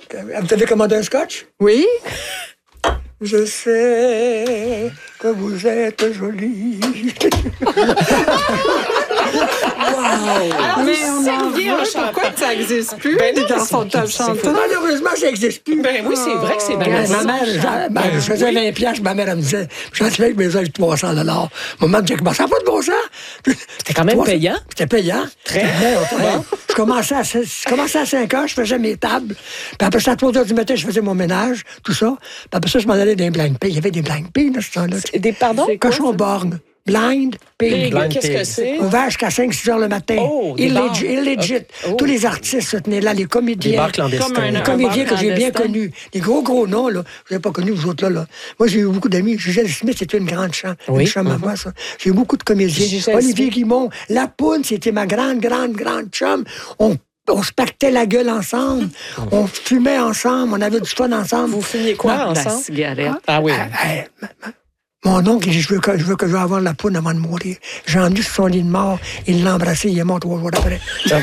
Vous avez commandé un scotch? Oui. Je sais que vous êtes jolie. Wow! Mais on en vient, pourquoi ça n'existe plus, les garçons de table chanteurs? Malheureusement, ça n'existe plus. Ben oui, c'est vrai que c'est bien. Ma mère, je faisais 20 piastres, ma mère, elle me disait, je suis avec mes ailes 300 $. Maman me disait, ça n'a pas de bon sens. C'était quand même payant. C'était payant. Très bien. Je commençais à 5 heures, je faisais mes tables. Puis après ça, à 3 heures du matin, je faisais mon ménage, tout ça. Puis après ça, je m'en allais dans les blind pay. Il y avait des blind pay dans ce temps-là. Pardon? Cochon borgne. Blind pig. Qu'est-ce que c'est? On va jusqu'à 5-6 heures le matin. Oh, illegit. Oh. Tous les artistes se tenaient là, les comédiens. Les bars clandestins. Les comédiens que j'ai bien connus. Les gros noms, là. Je n'ai pas connu, vous autres, là. Moi, j'ai eu beaucoup d'amis. Gisèle Smith, c'était une grande chambre. Oui. Une chambre à moi, ça. J'ai eu beaucoup de comédiens. Olivier Guimond. La Poune, c'était ma grande chum. On se pactait la gueule ensemble. On fumait ensemble. On avait du fun ensemble. Vous fumiez quoi ensemble? La cigarette. Ah oui. Mon oncle, je veux que je vais avoir la poune avant de mourir. J'ai emmené sur son lit de mort. Il l'a embrassé, il est mort 3 jours après.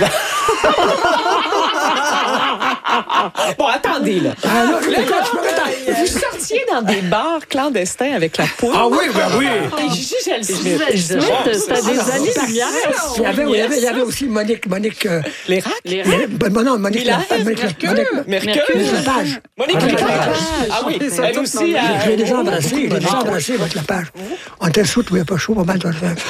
Bon, attendez, là. Vous sortiez dans des bars clandestins avec la poule. Ah oui, ben oui. Et Gisèle Smith. C'était des années-lumière. Il y avait aussi Monique. Les racks? Non, Monique Lepage. Monique Lepage. Ah oui, elle aussi. Je l'ai déjà embrassé, Monique Lepage. On était sous, tu pas chaud, pas mal de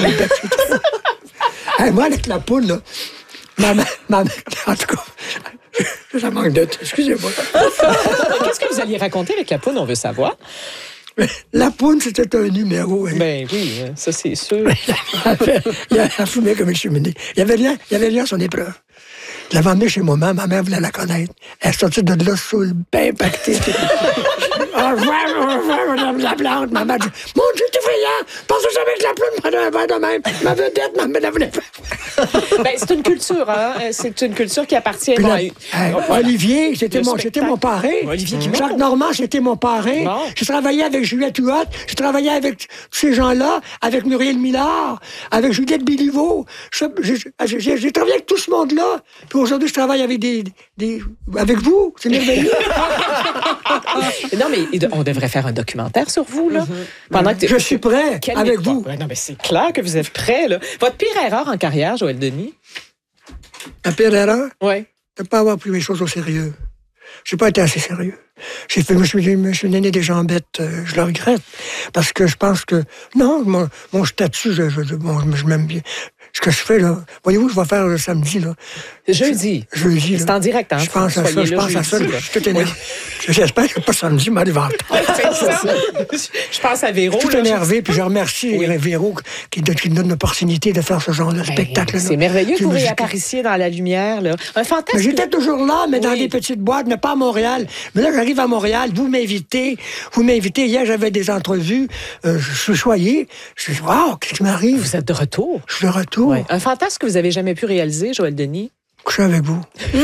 moi, avec la poule, là, ma mère, en tout cas, ça manque de temps, excusez-moi. Qu'est-ce que vous alliez raconter avec la poune, on veut savoir? La poune, c'était un numéro. Hein. Ben oui, ça c'est sûr. Il a fumé comme une cheminée. Il y avait rien à son épreuve. Je l'avais emmenée chez ma mère voulait la connaître. Elle est sortie de là, saoule, bien impactée. Au revoir, madame la plante. Ma mère dit, mon Dieu, t'es effrayant. Pensez jamais que la plante prenait un verre de même. Ma vedette, ma mère la voulait pas. Ben, c'est une culture, hein. C'est une culture qui appartient Olivier, c'était mon parrain. Olivier Guimond. Jacques Normand, c'était mon parrain. Bon. J'ai travaillé avec Juliette Huot. J'ai travaillé avec tous ces gens-là, avec Muriel Millard, avec Juliette Béliveau. J'ai travaillé avec tout ce monde-là. Puis aujourd'hui, je travaille avec avec vous. C'est merveilleux. Non, mais on devrait faire un documentaire sur vous, là. Pendant que je suis prêt avec vous. Non, mais c'est clair que vous êtes prêt, là. Votre pire erreur en carrière, Joël Denis? La pire erreur? Oui. De ne pas avoir pris mes choses au sérieux. J'ai pas été assez sérieux. Je me suis donné des jambettes. Je le regrette. Parce que je pense que... Non, mon statut, je m'aime bien. Ce que je fais, là... Voyez-vous, je vais faire le samedi, là. Jeudi. Jeudi, là. C'est en direct, hein? Je pense à ça. Je suis tout énervé. J'espère que pas samedi, m'arrive en retard. Je pense à Véro. Je suis tout énervé, puis je remercie Véro qui donne l'opportunité de faire ce genre de spectacle-là. C'est merveilleux que vous réapparaissiez dans la lumière, là. Un fantasme. Mais j'étais toujours là, mais dans des petites boîtes, mais pas à Montréal. Mais là, j'arrive à Montréal, vous m'invitez. Hier, j'avais des entrevues. Je suis choyé. Je dis, wow, qu'est-ce qui m'arrive? Vous êtes de retour. Je suis de retour. Ouais. Un fantasme que vous avez jamais pu réaliser, Joël Denis? Coucher avec vous.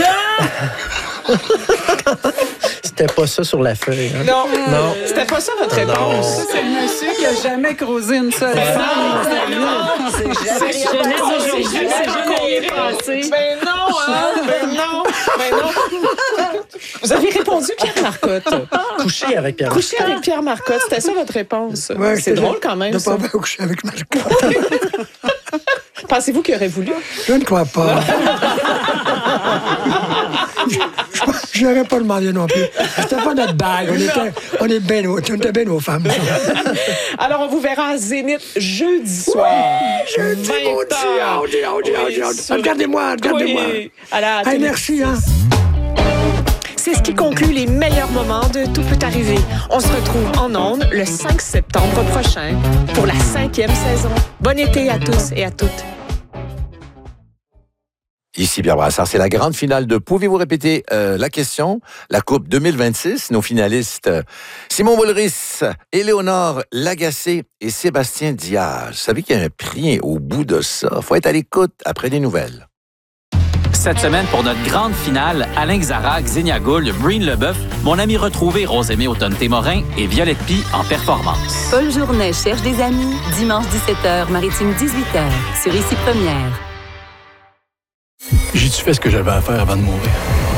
C'était pas ça sur la feuille. Hein? Non. C'était pas ça votre réponse. Ça, c'est le monsieur qui a jamais croisé une seule femme. C'est jamais passé. Ben non. Vous avez répondu Pierre Marcotte. Coucher avec Pierre Marcotte. Coucher avec Pierre Marcotte, c'était ça votre réponse. Ouais, c'est drôle quand même. De ça. pas coucher avec Marcotte. Pensez-vous qu'il aurait voulu? Je ne crois pas. Je n'aurais pas demandé non plus. C'était pas notre bague. On était bien nos femmes. Alors, on vous verra à Zénith jeudi soir. Jeudi, mon Dieu. Regardez-moi. Oui. Hey, merci, hein. C'est ce qui conclut les meilleurs moments de Tout peut arriver. On se retrouve en ondes le 5 septembre prochain pour la 5e saison. Bon été à tous et à toutes. Ici Pierre Brassard, c'est la grande finale de Pouvez-vous répéter la question? La Coupe 2026, nos finalistes Simon Boulris, Éléonore Lagacé et Sébastien Diaz. Vous savez qu'il y a un prix au bout de ça. Faut être à l'écoute après des nouvelles. Cette semaine, pour notre grande finale, Alain Xarac, Xenia Gould, Breen Leboeuf, mon ami retrouvé Rosemée Automne-Témorin et Violette Pie en performance. Paul Journet cherche des amis. Dimanche 17h, Maritime 18h, sur Ici Première. J'ai-tu fait ce que j'avais à faire avant de mourir?